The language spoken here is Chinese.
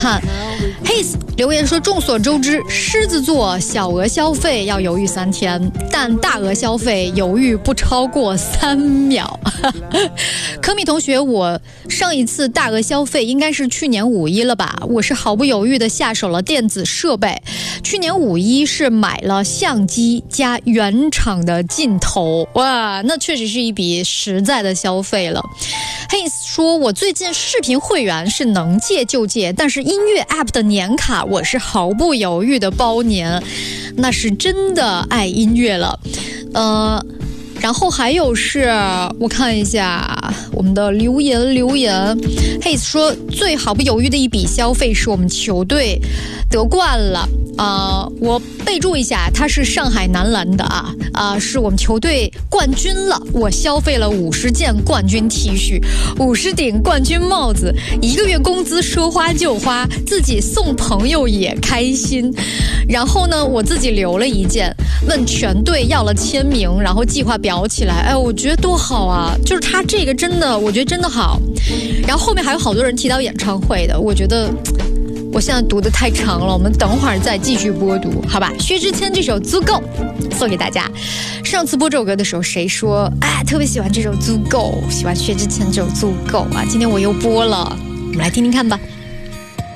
看 Hayes 留言说，众所周知，狮子座小额消费要犹豫3天，但大额消费犹豫不超过3秒。科米同学，我上一次大额消费应该是去年5·1了吧？我是毫不犹豫的下手了电子设备。去年5·1是买了相机加原厂的镜头，哇，那确实是一笔实在的消费了。Hayes 说，我最近视频会员是能借就借，但是音乐 App 的年卡我是毫不犹豫的包年，那是真的爱音乐了。然后还有是我看一下我们的留言Hayes 说，最毫不犹豫的一笔消费是我们球队得冠了。我备注一下，他是上海男篮的是我们球队冠军了。我消费了50件冠军 T 恤，50顶冠军帽子，1个月工资说花就花，自己送朋友也开心。然后呢，我自己留了1件，问全队要了签名，然后计划裱起来。哎，我觉得多好啊！就是他这个真的，我觉得真的好。然后后面还有好多人提到演唱会的，我觉得我现在读得太长了，我们等会儿再继续播读，好吧？薛之谦这首《足够》送给大家。上次播这首歌的时候，谁说特别喜欢这首《足够》，喜欢薛之谦这首《足够》啊？今天我又播了，我们来听听看吧。